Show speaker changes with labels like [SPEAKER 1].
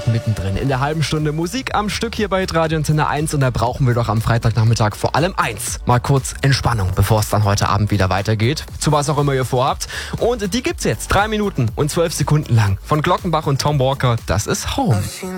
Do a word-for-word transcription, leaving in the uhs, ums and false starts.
[SPEAKER 1] mittendrin in der halben Stunde Musik am Stück hier bei Radio Antenne eins und da brauchen wir doch am Freitagnachmittag vor allem eins. Mal kurz Entspannung, bevor es dann heute Abend wieder weitergeht. Zu was auch immer ihr vorhabt. Und die gibt's jetzt drei Minuten und zwölf Sekunden lang. Von Glockenbach und Tom Walker, das ist Home.